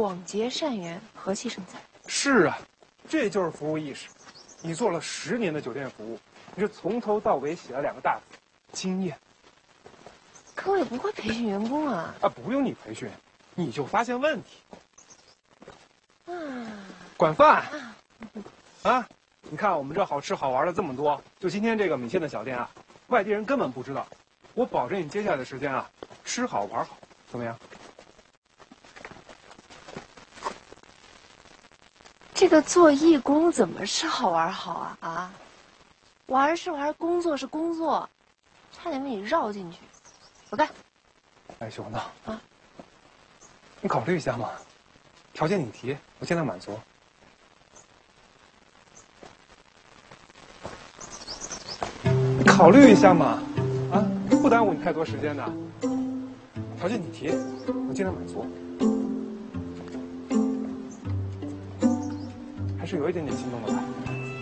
广结善缘，和气生财。 是啊，这就是服务意识。你做了10年的酒店服务，你是从头到尾写了2个大字：经验。 可我也不会培训员工啊。 啊，不用你培训，你就发现问题。 啊， 管饭。啊，你看我们这好吃好玩的这么多，就今天这个米线的小店啊，外地人根本不知道。我保证你接下来的时间啊，吃好玩好，怎么样？ 这个做义工怎么是好玩好啊？啊，玩是玩，工作是工作，差点被你绕进去。我干。 哎，熊子啊， 你考虑一下嘛，条件你提，我尽量满足。你考虑一下嘛，啊，不耽误你太多时间的。条件你提，我尽量满足。还是有一点点心动的吧。